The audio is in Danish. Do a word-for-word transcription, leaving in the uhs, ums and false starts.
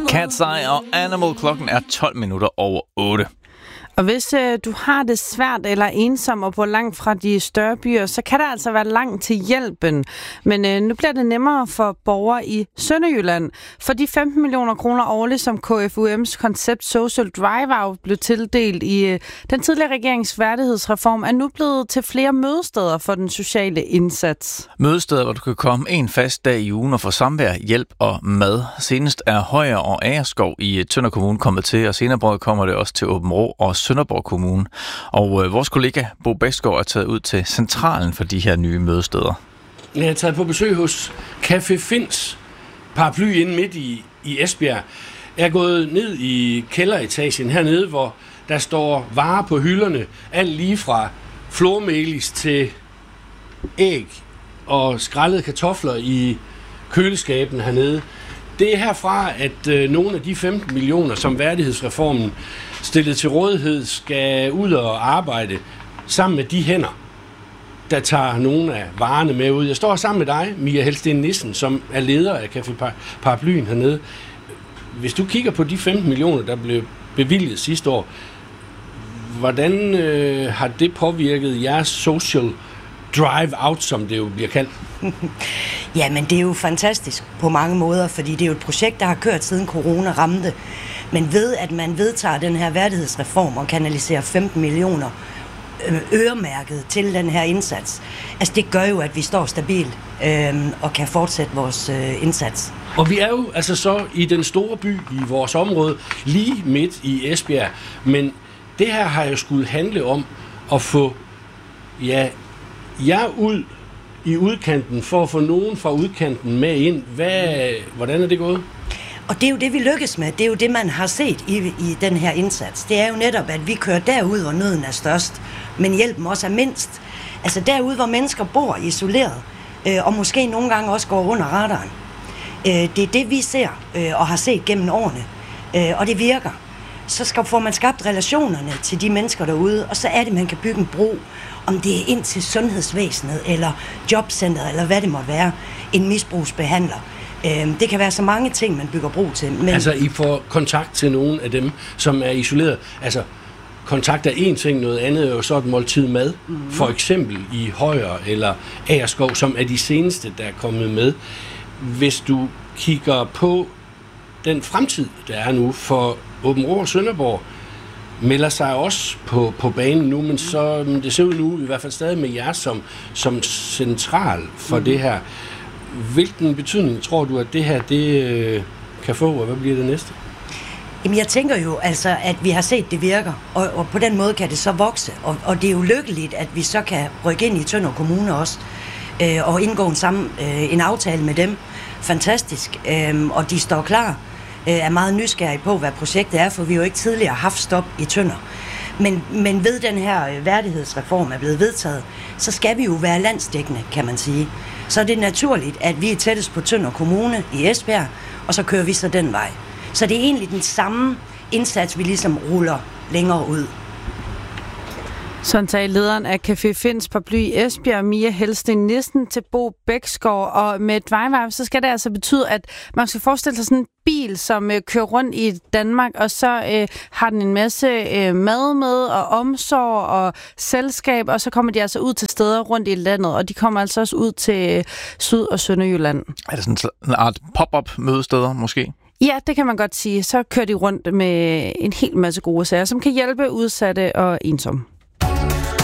Cat's Eye og Animal. Klokken er tolv minutter over otte. Og hvis øh, du har det svært eller ensom og på langt fra de større byer, så kan der altså være langt til hjælpen. Men øh, nu bliver det nemmere for borgere i Sønderjylland. For de femten millioner kroner årligt, som K F U M's koncept Social Drive-Out blev tildelt i øh, den tidligere regerings værdighedsreform, er nu blevet til flere mødesteder for den sociale indsats. Mødesteder, hvor du kan komme en fast dag i ugen og få samvær, hjælp og mad. Senest er Højer og Agerskov i Tønder Kommune kommet til, og senere på året kommer det også til Aabenraa og Sønderborg Kommune. Og øh, vores kollega Bo Bæksgaard er taget ud til centralen for de her nye mødesteder. Jeg er taget på besøg hos Café Finns paraply inde midt i, i Esbjerg. Jeg er gået ned i kælderetagen hernede, hvor der står varer på hylderne. Alt lige fra flormelis til æg og skrællede kartofler i køleskabene hernede. Det er herfra, at øh, nogle af de femten millioner, som værdighedsreformen stillede til rådighed, skal ud og arbejde sammen med de hænder, der tager nogle af varerne med ud. Jeg står sammen med dig, Mia Helsten Nissen, som er leder af Café Paraplyen hernede. Hvis du kigger på de femten millioner, der blev bevilget sidste år, hvordan øh, har det påvirket jeres social drive-out, som det jo bliver kaldt? Ja, men det er jo fantastisk på mange måder, fordi det er jo et projekt, der har kørt siden corona ramte. Men ved, at man vedtager den her værdighedsreform og kanaliserer femten millioner øremærket til den her indsats, altså det gør jo, at vi står stabilt øh, og kan fortsætte vores øh, indsats. Og vi er jo altså så i den store by i vores område, lige midt i Esbjerg, men det her har jo skulle handle om at få ja, jer ud i udkanten, for at få nogen fra udkanten med ind. Hvad, hvordan er det gået? Og det er jo det, vi lykkes med. Det er jo det, man har set i, i den her indsats. Det er jo netop, at vi kører derud, hvor nøden er størst, men hjælpen også er mindst. Altså derude, hvor mennesker bor isoleret, øh, og måske nogle gange også går under radaren. Øh, det er det, vi ser øh, og har set gennem årene, øh, og det virker. Så skal, får man skabt relationerne til de mennesker derude, og så er det, man kan bygge en bro, om det er ind til sundhedsvæsenet, eller jobcenteret, eller hvad det må være, en misbrugsbehandler. Det kan være så mange ting, man bygger bro til. Men altså, I får kontakt til nogle af dem, som er isoleret. Altså, kontakt er en ting, noget andet er jo så et måltid mad. Mm-hmm. For eksempel i Højer eller Agerskov, som er de seneste, der er kommet med. Hvis du kigger på den fremtid, der er nu for Aabenraa og Sønderborg, melder sig også på, på banen nu, men så det ser ud nu i hvert fald stadig med jer som, som central for mm. det her. Hvilken betydning tror du, at det her det, øh, kan få, og hvad bliver det næste? Jamen jeg tænker jo altså, at vi har set, det virker, og, og på den måde kan det så vokse, og, og det er jo lykkeligt, at vi så kan rykke ind i Tønder Kommune også, øh, og indgå en, sammen, øh, en aftale med dem. Fantastisk, øh, og de står klar, øh, er meget nysgerrige på, hvad projektet er, for vi har jo ikke tidligere haft stop i Tønder. Men, men ved den her værdighedsreform er blevet vedtaget, så skal vi jo være landsdækkende, kan man sige. Så er det naturligt, at vi er tættest på Tønder Kommune i Esbjerg, og så kører vi så den vej. Så det er egentlig den samme indsats, vi ligesom ruller længere ud. Sådan sagde lederen af Café Finns paraply i Esbjerg, Mia Helsten Nissen, til Bo Bæksgaard. Og med drive-out, så skal det altså betyde, at man skal forestille sig sådan en bil, som øh, kører rundt i Danmark, og så øh, har den en masse øh, mad med, og omsorg og selskab, og så kommer de altså ud til steder rundt i landet, og de kommer altså også ud til øh, Syd- og Sønderjylland. Er det sådan en art pop-up mødesteder måske? Ja, det kan man godt sige. Så kører de rundt med en hel masse gode sager, som kan hjælpe udsatte og ensomme.